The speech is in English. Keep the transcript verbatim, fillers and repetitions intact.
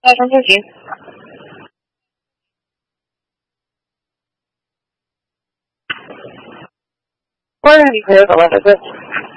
大成就行。官人女朋友怎么回事？